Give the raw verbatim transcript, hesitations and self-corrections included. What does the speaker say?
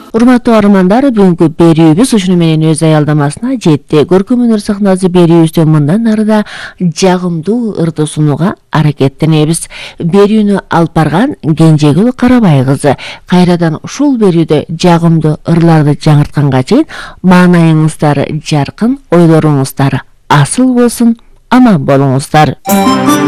Урматтуу армандар, бүгүнкү берүүбүз ушуну менен өз аялдамасына жетти. Көркөм өнөр сахнасы берүүбүздөн мындан арыда жагымдуу ырды сунууга аракеттенебиз. Берүүнү алып барган Кенжегүл Карабай кызы. Кайрадан ушул берүүдө жагымдуу ырларды жаңыртканга чейин маанайыңыздар жаркын, ойлоруңуздар асыл болсун, аман болуңуздар.